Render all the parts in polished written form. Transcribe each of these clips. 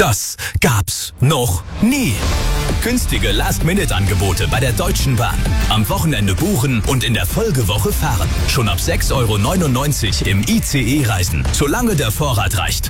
Das gab's noch nie. Günstige Last-Minute-Angebote bei der Deutschen Bahn. Am Wochenende buchen und in der Folgewoche fahren. Schon ab 6,99 € im ICE reisen, solange der Vorrat reicht.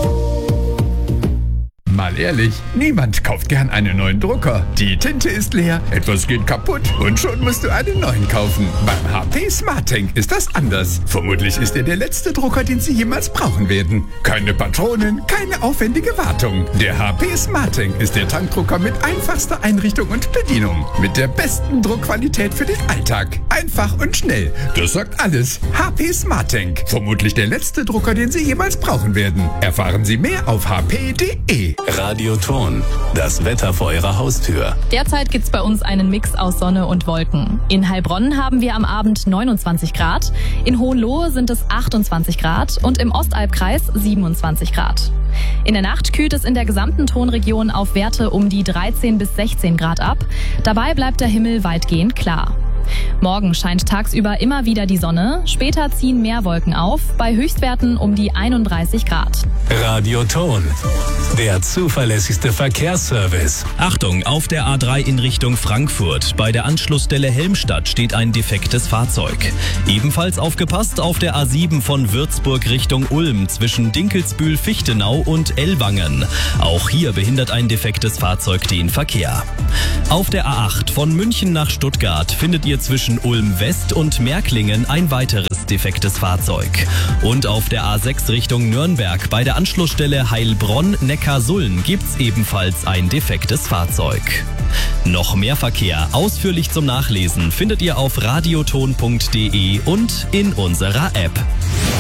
Mal ehrlich, niemand kauft gern einen neuen Drucker. Die Tinte ist leer, etwas geht kaputt und schon musst du einen neuen kaufen. Beim HP SmartTank ist das anders. Vermutlich ist er der letzte Drucker, den Sie jemals brauchen werden. Keine Patronen, keine aufwendige Wartung. Der HP SmartTank ist der Tankdrucker mit einfachster Einrichtung und Bedienung. Mit der besten Druckqualität für den Alltag. Einfach und schnell. Das sagt alles. HP SmartTank. Vermutlich der letzte Drucker, den Sie jemals brauchen werden. Erfahren Sie mehr auf hp.de. Radioton, das Wetter vor Ihrer Haustür. Derzeit gibt's bei uns einen Mix aus Sonne und Wolken. In Heilbronn haben wir am Abend 29 Grad, in Hohenlohe sind es 28 Grad und im Ostalbkreis 27 Grad. In der Nacht kühlt es in der gesamten Tonregion auf Werte um die 13 bis 16 Grad ab. Dabei bleibt der Himmel weitgehend klar. Morgen scheint tagsüber immer wieder die Sonne, später ziehen mehr Wolken auf, bei Höchstwerten um die 31 Grad. Radioton, der zuverlässigste Verkehrsservice. Achtung, auf der A3 in Richtung Frankfurt. Bei der Anschlussstelle Helmstadt steht ein defektes Fahrzeug. Ebenfalls aufgepasst auf der A7 von Würzburg Richtung Ulm zwischen Dinkelsbühl-Fichtenau und Ellwangen. Auch hier behindert ein defektes Fahrzeug den Verkehr. Auf der A8 von München nach Stuttgart findet ihr zwischen Ulm West und Märklingen ein weiteres defektes Fahrzeug. Und auf der A6 Richtung Nürnberg bei der Anschlussstelle Heilbronn-Neckarsulm gibt's ebenfalls ein defektes Fahrzeug. Noch mehr Verkehr ausführlich zum Nachlesen findet ihr auf radioton.de und in unserer App.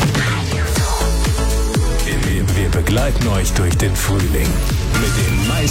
Wir begleiten euch durch den Frühling mit den meisten